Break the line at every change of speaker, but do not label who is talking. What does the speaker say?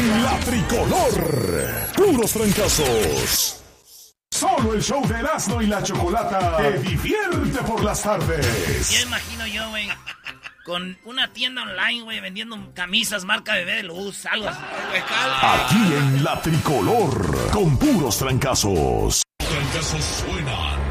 en la tricolor. Puros trancazos. Solo el show de Erasmo y la Chocolata te divierte por las tardes.
Ya imagino yo, güey, con una tienda online, güey, vendiendo camisas marca Bebé de Luz, algo así.
Aquí en la tricolor, con puros trancazos.
Trancazos suenan